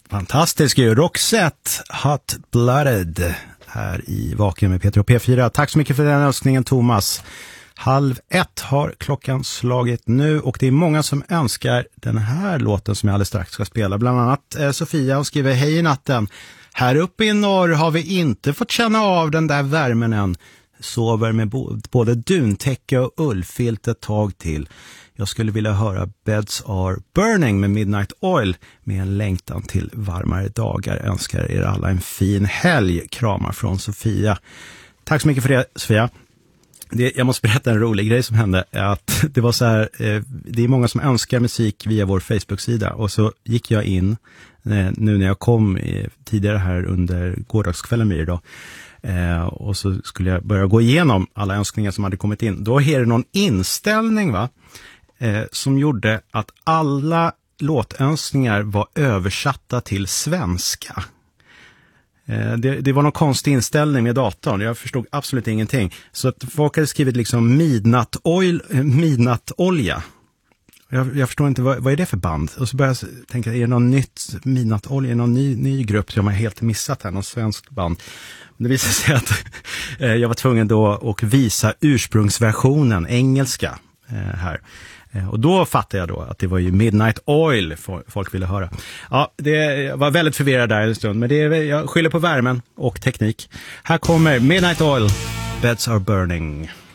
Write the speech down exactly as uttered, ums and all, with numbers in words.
Fantastisk ju. Roxette, Hot Blooded här i Vaken med Peter och P fyra. Tack så mycket för den önskningen, Thomas. Halv ett har klockan slagit nu och det är många som önskar den här låten som jag alldeles strax ska spela. Bland annat eh, Sofia, och skriver: hej i natten. Här uppe i norr har vi inte fått känna av den där värmen än. Sover med bo- både duntäcke och ullfilt ett tag till. Jag skulle vilja höra Beds Are Burning med Midnight Oil med en längtan till varmare dagar. Önskar er alla en fin helg. Kramar från Sofia. Tack så mycket för det, Sofia. Det, jag måste berätta en rolig grej som hände. Att det var så här, eh, det är många som önskar musik via vår Facebook-sida. Och så gick jag in eh, nu när jag kom eh, tidigare här under gårdagskvällen med då. Eh, och så skulle jag börja gå igenom alla önskningar som hade kommit in. Då är det någon inställning va? Eh, som gjorde att alla låtönskningar var översatta till svenska. Eh, det, det var någon konstig inställning med datorn. Jag förstod absolut ingenting. Så att folk hade skrivit liksom midnatt oil, eh, midnattolja. Jag, jag förstår inte, vad, vad är det för band? Och så började jag tänka, är det någon nytt midnattolja? Är det någon ny, ny grupp som jag har helt missat här? Någon svensk band? Det visade sig att eh, jag var tvungen då att visa ursprungsversionen, engelska, eh, här. Och då fattade jag då att det var ju Midnight Oil folk ville höra. Ja, det, jag var väldigt förvirrad där en stund, men det är, jag skyller på värmen och teknik. Här kommer Midnight Oil, Beds Are Burning.